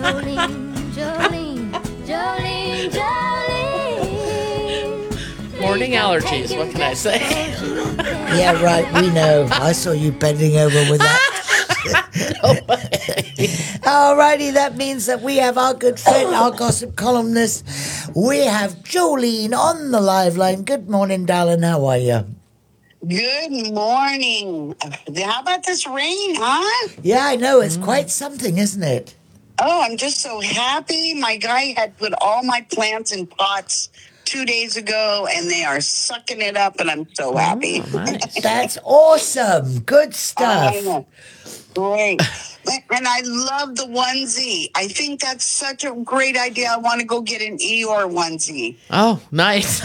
Jolene, Jolene, Jolene. Morning allergies, what can I say? Yeah, right, we know. I saw you bending over with that. Alrighty, that means that we have our good friend, our gossip columnist. We have Jolene on the live line. Good morning, darling. How are you? Good morning. How about this rain, huh? Yeah, I know. It's quite something, isn't it? Oh, I'm just so happy. My guy had put all my plants in pots 2 days ago, and they are sucking it up, and I'm so happy. Nice. That's awesome. Good I stuff. know. Great. And I love the onesie. I think that's such a great idea. I want to go get an Eeyore onesie. Oh, nice.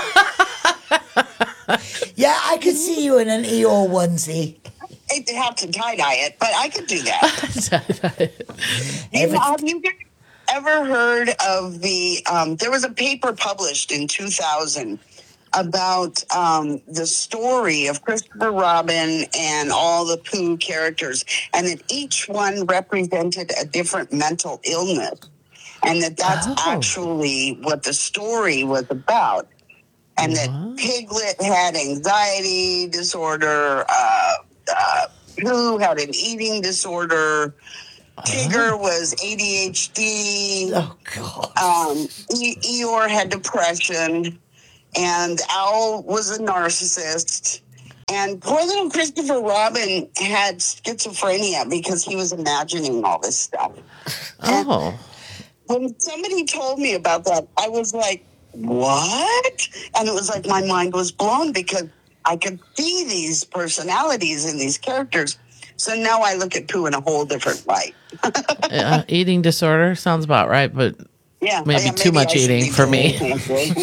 Yeah, I could see you in an Eeyore onesie. I'd have to tie-dye it, but I could do that. Have you guys ever heard of the, there was a paper published in 2000 about the story of Christopher Robin and all the Pooh characters, and that each one represented a different mental illness, and that's actually what the story was about, and that Piglet had anxiety disorder, Pooh had an eating disorder, Tigger was ADHD, Oh, God. Eeyore had depression, and Owl was a narcissist. And poor little Christopher Robin had schizophrenia because he was imagining all this stuff. Oh. When somebody told me about that, I was like, what? And it was like my mind was blown because I could see these personalities in these characters. So now I look at Pooh in a whole different light. Eating disorder sounds about right, but Yeah, maybe too much I should eating be for me. doing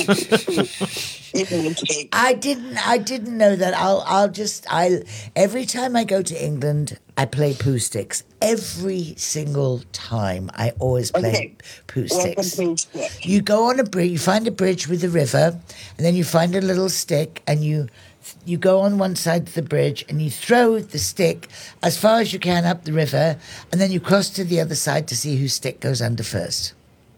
it. I didn't know that. Every time I go to England, I play Pooh Sticks. Every single time, I always play Pooh Sticks. You go on a bridge, you find a bridge with a river, and then you find a little stick, and you go on one side of the bridge, and you throw the stick as far as you can up the river, and then you cross to the other side to see whose stick goes under first.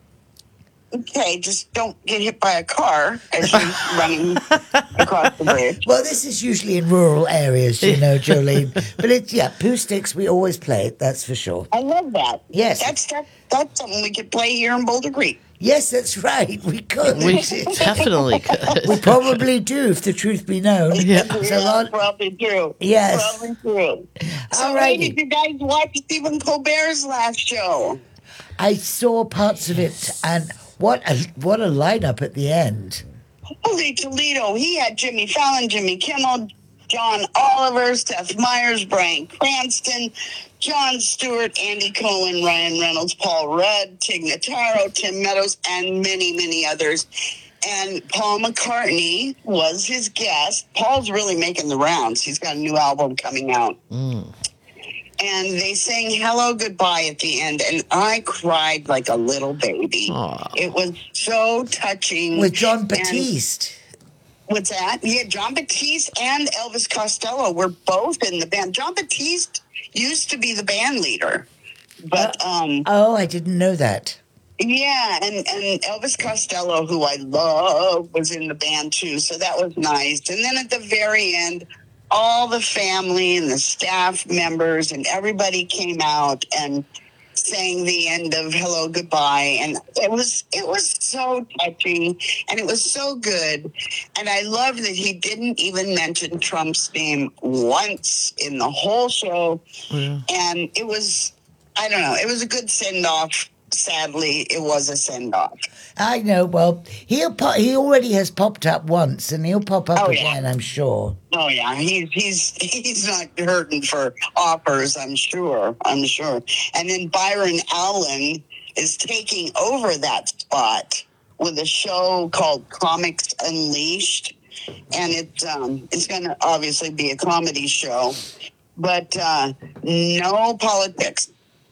Okay, just don't get hit by a car as you're running across the bridge. Well, this is usually in rural areas, you know, Jolene. But Pooh Sticks, we always play it, that's for sure. I love that. Yes. That's something we could play here in Boulder Creek. Yes, that's right. We could. We definitely could. We probably do, if the truth be known. Yeah. That's probably true. Yes. Probably true. So, All hey, righty. did you guys watch Stephen Colbert's last show? I saw parts of it, and what a lineup at the end. Holy Toledo. He had Jimmy Fallon, Jimmy Kimmel, John Oliver, Seth Meyers, Bryan Cranston, Jon Stewart, Andy Cohen, Ryan Reynolds, Paul Rudd, Tig Notaro, Tim Meadows, and many, many others. And Paul McCartney was his guest. Paul's really making the rounds. He's got a new album coming out. And they sang Hello Goodbye at the end, and I cried like a little baby. Aww. It was so touching. With John Batiste. What's that? Yeah, John Batiste and Elvis Costello were both in the band. John Batiste used to be the band leader, but Oh, I didn't know that. yeah, and Elvis Costello, who I love, was in the band too, so that was nice. And then at the very end, all the family and the staff members and everybody came out and sang the end of Hello Goodbye, and it was so touching, and it was so good. And I love that he didn't even mention Trump's name once in the whole show. Yeah. And it was, I don't know, it was a good send-off. Sadly, it was a send-off. I know. Well, he already has popped up once, and he'll pop up again, I'm sure. Oh yeah, he's not hurting for offers, I'm sure. And then Byron Allen is taking over that spot with a show called Comics Unleashed, and it's going to obviously be a comedy show, but no politics.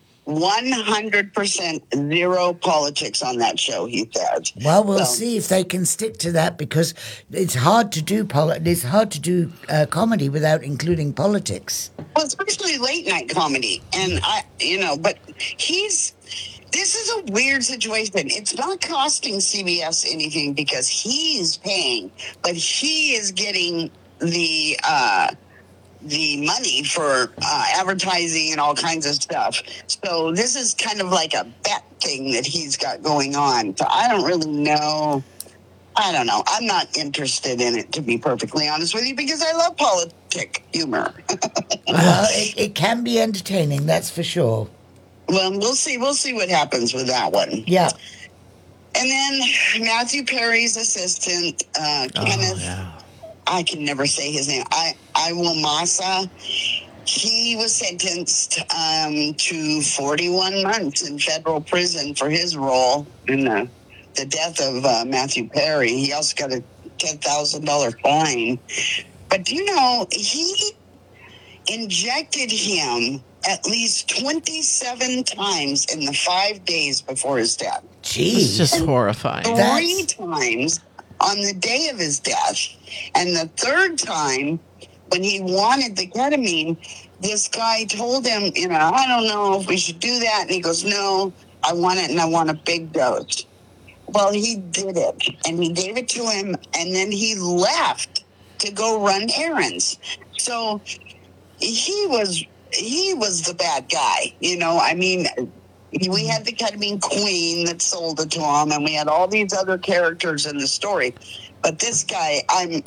100% zero politics on that show, he said. Well, we'll see if they can stick to that, because it's hard to do comedy without including politics. Well, especially late night comedy, and but This is a weird situation. It's not costing CBS anything because he's paying, but he is getting the money for advertising and all kinds of stuff. So this is kind of like a bet thing that he's got going on. So I don't really know. I don't know. I'm not interested in it, to be perfectly honest with you, because I love politic humor. Well, it can be entertaining, that's for sure. Well, we'll see. We'll see what happens with that one. Yeah. And then Matthew Perry's assistant, Kenneth. Yeah. I can never say his name. Iwamasa. He was sentenced to 41 months in federal prison for his role in the death of Matthew Perry. He also got a $10,000 fine. But do you know, he injected him at least 27 times in the 5 days before his death. Jeez. It's just horrifying. 3 times on the day of his death. And the third time, when he wanted the ketamine, this guy told him, I don't know if we should do that. And he goes, no, I want it, and I want a big dose. Well, he did it, and he gave it to him, and then he left to go run errands. So he was the bad guy, I mean, we had the ketamine queen that sold it to him, and we had all these other characters in the story. But this guy, I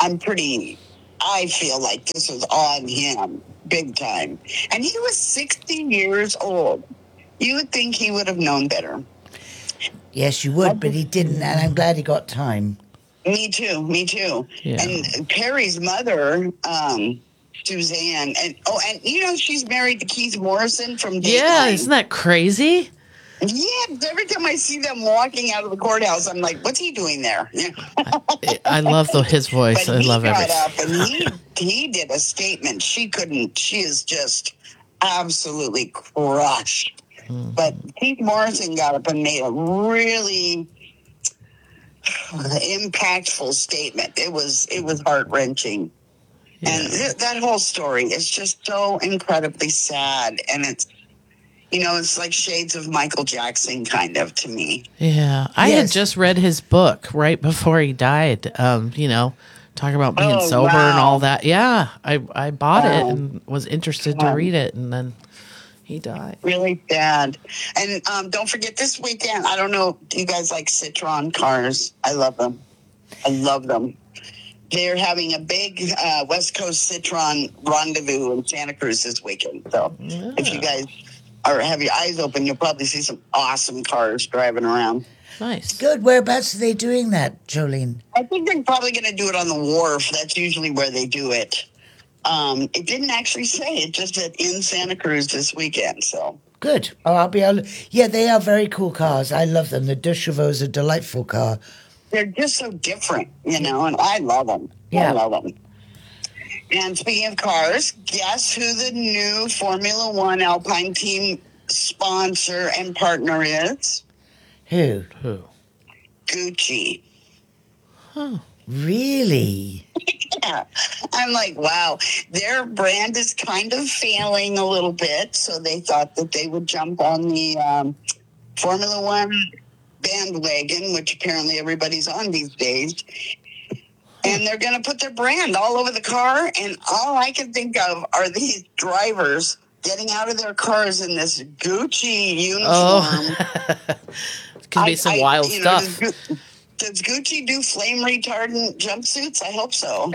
feel like this was on him big time. And he was 60 years old. You would think he would have known better. Yes, you would, but he didn't, and I'm glad he got time. Me too. Yeah. And Perry's mother, Suzanne, and she's married to Keith Morrison from Dateline. Yeah, isn't that crazy? Yeah, every time I see them walking out of the courthouse, I'm like, what's he doing there? I love his voice. But I love he got everything. up and he did a statement. She is just absolutely crushed. Mm-hmm. But Keith Morrison got up and made a really impactful statement. It was heart-wrenching. Yeah. And that whole story is just so incredibly sad. And it's, it's like shades of Michael Jackson kind of to me. Yeah. I had just read his book right before he died. Talking about being sober and all that. Yeah. I bought it and was interested to read it, and then he died. Really sad. And don't forget this weekend, I don't know, do you guys like Citroen cars? I love them. They're having a big West Coast Citroen rendezvous in Santa Cruz this weekend. So if you guys have your eyes open, you'll probably see some awesome cars driving around. Nice. Good. Whereabouts are they doing that, Jolene? I think they're probably going to do it on the wharf. That's usually where they do it. It didn't actually say. It just said in Santa Cruz this weekend. So Good. Oh, I'll be able. Yeah, they are very cool cars. I love them. The Deux Chevaux is a delightful car. they're just so different, and I love them. Yeah. I love them. And speaking of cars, guess who the new Formula One Alpine team sponsor and partner is? Who? Gucci. Huh. Really? Yeah. I'm like, wow, their brand is kind of failing a little bit, so they thought that they would jump on the Formula One bandwagon, which apparently everybody's on these days. And they're going to put their brand all over the car, and all I can think of are these drivers getting out of their cars in this Gucci uniform. Oh. It can be some wild stuff. Does Gucci do flame retardant jumpsuits? I hope so.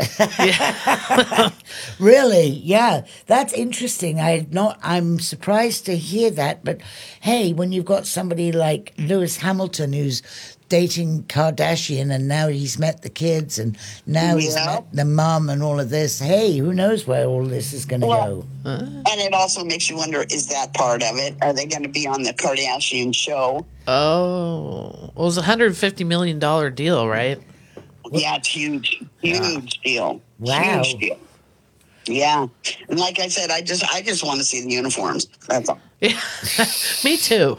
Really? Yeah, that's interesting. I'm surprised to hear that. But hey, when you've got somebody like Lewis Hamilton who's dating Kardashian, and now he's met the kids, and now he's met the mom, and all of this. Hey, who knows where all this is going to go? And it also makes you wonder: is that part of it? Are they going to be on the Kardashian show? Oh, well, it was a $150 million deal, right? Yeah, it's huge deal. Wow. Huge deal. Yeah, and like I said, I just want to see the uniforms. That's all. Yeah. Me too.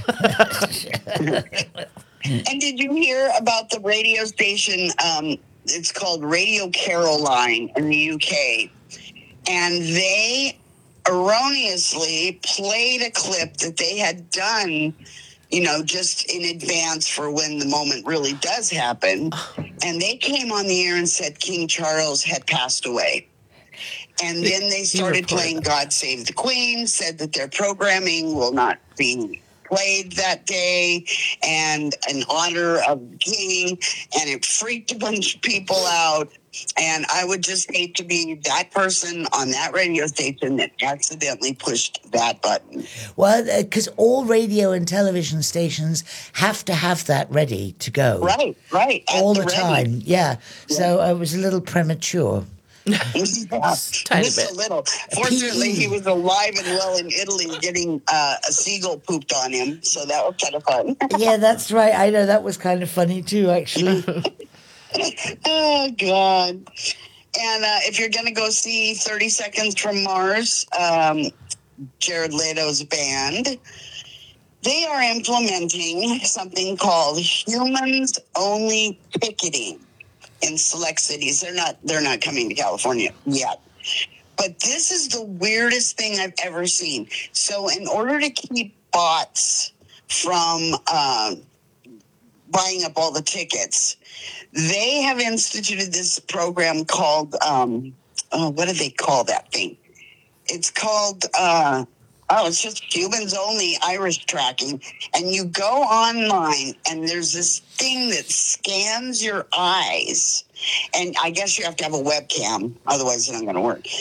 And did you hear about the radio station? It's called Radio Caroline in the UK. And they erroneously played a clip that they had done just in advance for when the moment really does happen. And they came on the air and said King Charles had passed away. And then they started playing God Save the Queen, said that their programming will not be played that day, and in honor of the king, and it freaked a bunch of people out. And I would just hate to be that person on that radio station that accidentally pushed that button. Well, because all radio and television stations have to have that ready to go. Right. All the time, yeah. So I was a little premature. Just a little. Fortunately, he was alive and well in Italy getting a seagull pooped on him, so that was kind of fun. Yeah, that's right. I know that was kind of funny too, actually. Oh, God. And if you're going to go see 30 Seconds from Mars, Jared Leto's band, they are implementing something called humans only ticketing in select cities. They're not coming to California yet. But this is the weirdest thing I've ever seen. So in order to keep bots from buying up all the tickets, they have instituted this program called, what do they call that thing? It's called, it's just humans only iris tracking. And you go online and there's this thing that scans your eyes. And I guess you have to have a webcam, otherwise it's not going to work.